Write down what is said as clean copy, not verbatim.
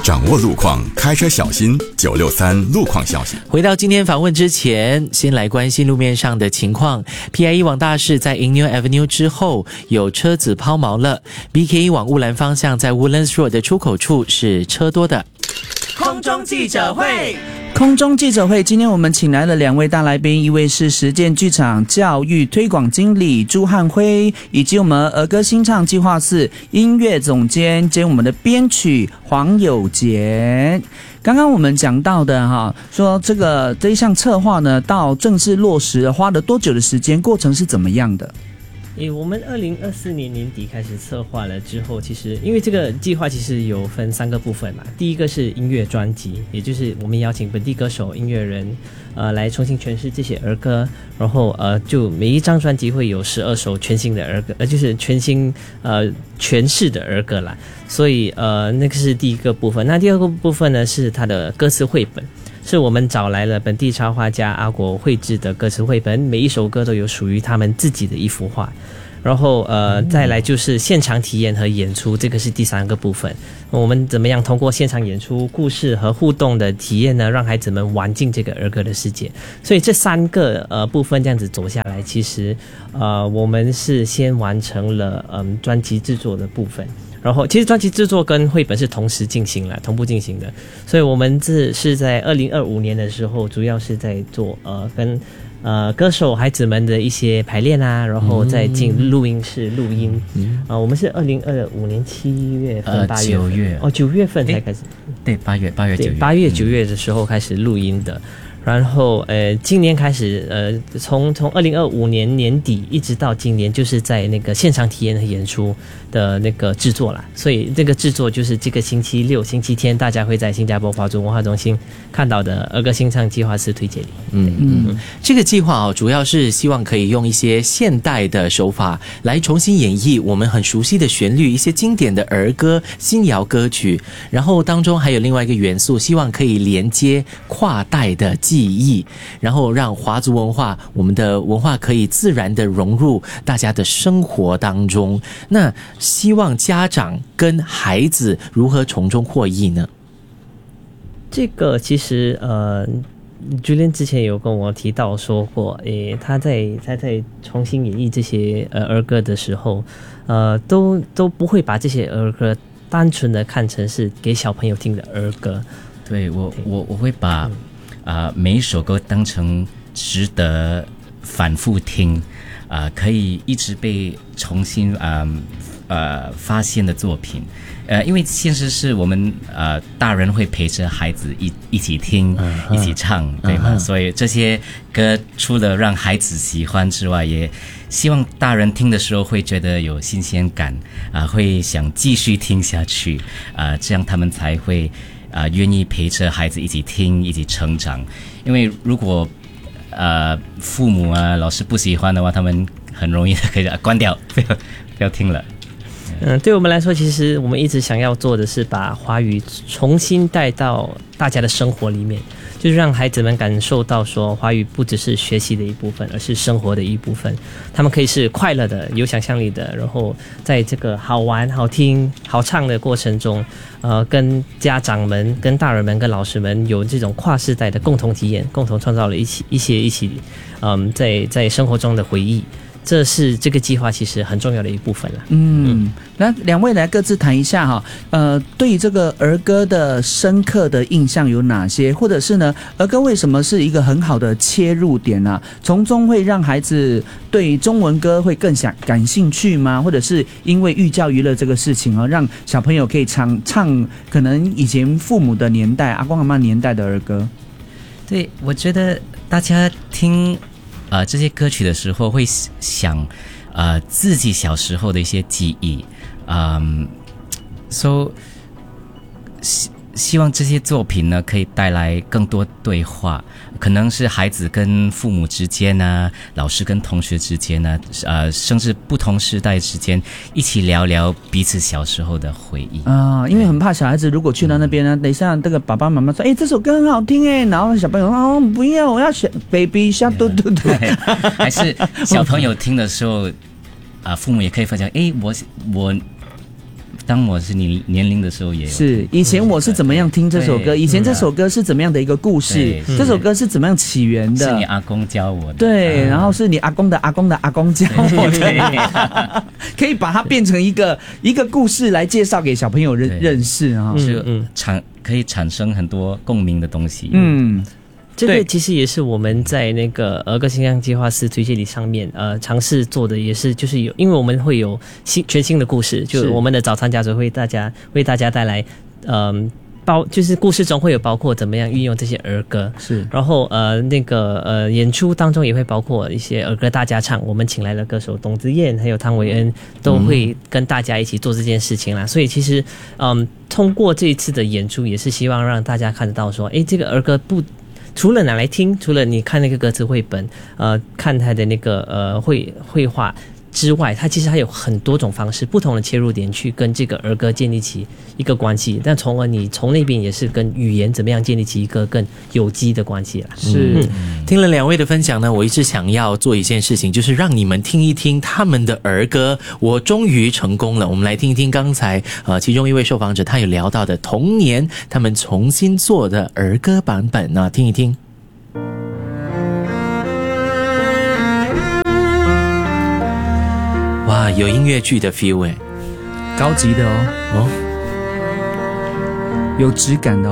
掌握路况，开车小心。963路况消息。 回到今天访问之前，先来关心路面上的情况。PIE 往大市在 Inn New Avenue 之后有车子抛锚了。BKE 往乌兰方向在 Woodlands Road 的出口处是车多的。 空中记者会。 空中记者会，今天我们请来了2位大来宾，一位是实践剧场教育推广经理朱汉辉，以及我们儿歌新唱计划室音乐总监兼我们的编曲黄友杰。刚刚我们讲到的说这一项策划呢，到正式落实花了多久的时间，过程是怎么样的？ 我们2024年年底开始策划了之后，其实因为这个计划其实有分3个部分嘛。第一个是音乐专辑，也就是我们邀请本地歌手、音乐人来重新诠释这些儿歌，然后就每一张专辑会有12首全新的儿歌，就是全新诠释的儿歌啦。所以那个是第一个部分。那第二个部分呢是它的歌词绘本。是我们找来了本地插画家阿国绘制的歌词绘本，每一首歌都有属于他们自己的一幅画。然后再来就是现场体验和演出，这个是第3个部分。我们怎么样通过现场演出、故事和互动的体验呢，让孩子们玩进这个儿歌的世界。所以这3个部分这样子走下来，其实我们是先完成了专辑制作的部分。然后其实专辑制作跟绘本是同时进行了，同步进行的。所以我们是在2025年的时候，主要是在做跟歌手孩子们的一些排练啊，然后再进录音室录音。我们是2025年7月份、8月份、9月9月份才开始。 对，8月 8月9月的时候开始录音的。然后今年开始从2025年年底一直到今年，就是在那个现场体验和演出的那个制作啦。所以这个制作就是这个星期六星期天大家会在新加坡华族文化中心看到的儿歌新唱计划室推介里。 这个计划主要是希望可以用一些现代的手法来重新演绎我们很熟悉的旋律，一些经典的儿歌新谣歌曲，然后当中还有另外一个元素，希望可以连接跨代的记忆，然后让华族文化，我们的文化可以自然的融入大家的生活当中。那希望家长跟孩子如何从中获益呢？ 这个其实Julian 之前有跟我提到说过，他在重新演绎这些儿歌的时候，都不会把这些儿歌单纯的看成是给小朋友听的儿歌。 对，我会把每一首歌当成值得反复听，可以一直被重新发现的作品。因为现实是我们大人会陪着孩子一起听，一起唱，对吗？所以这些歌除了让孩子喜欢之外，也希望大人听的时候会觉得有新鲜感，会想继续听下去，这样他们才会愿意陪着孩子一起听，一起成长。因为如果父母老师不喜欢的话，他们很容易可以关掉，不要听了。 对我们来说，其实我们一直想要做的是把华语重新带到大家的生活里面，就是让孩子们感受到说华语不只是学习的一部分，而是生活的一部分。他们可以是快乐的、有想象力的，然后在这个好玩、好听、好唱的过程中，跟家长们、跟大人们、跟老师们有这种跨世代的共同体验，共同创造了一起在生活中的回忆。这是这个计划其实很重要的一部分了。 那2位来各自谈一下对于这个儿歌的深刻的印象有哪些？或者是呢，儿歌为什么是一个很好的切入点啊？从中会让孩子对中文歌会更感兴趣吗？或者是因为寓教于乐这个事情让小朋友可以唱可能以前父母的年代、阿公阿嬷年代的儿歌？ 对，我觉得大家听这些歌曲的时候会想自己小时候的一些记忆希望这些作品呢可以带来更多对话，可能是孩子跟父母之间啊，老师跟同学之间啊，甚至不同世代之间一起聊聊彼此小时候的回忆因为很怕小孩子如果去到那边呢，等一下这个爸爸妈妈说这首歌很好听然后小朋友不要，我要选 Baby Shark 对还是小朋友听的时候父母也可以分享我当我是你年龄的时候也有是以前我是怎么样听这首歌，以前这首歌是怎么样的一个故事，这首歌是怎么样起源的， 是你阿公教我的， 对，然后是你阿公的阿公的阿公教我的，可以把它变成一个故事来介绍给小朋友认识啊， 是可以产生很多共鸣的东西。 这个其实也是我们在那个儿歌形象计划4推荐里上面尝试做的，也是就是因为我们会有全新的故事，就我们的早餐家族为大家带来就是故事中会有包括怎么样运用这些儿歌，是，然后演出当中也会包括一些儿歌大家唱，我们请来了歌手董子燕还有汤唯恩都会跟大家一起做这件事情啦，所以其实通过这一次的演出也是希望让大家看得到说，这个儿歌除了拿来听，除了你看那个歌词绘本看它的那个绘画之外，它其实还有很多种方式，不同的切入点去跟这个儿歌建立起一个关系，但从而你从那边也是跟语言怎么样建立起一个更有机的关系啦。 是，听了两位的分享呢，我一直想要做一件事情，就是让你们听一听他们的儿歌，我终于成功了。我们来听一听刚才其中一位受访者他有聊到的童年他们重新做的儿歌版本呢，听一听。哇，有音乐剧的 feel 高级的有质感的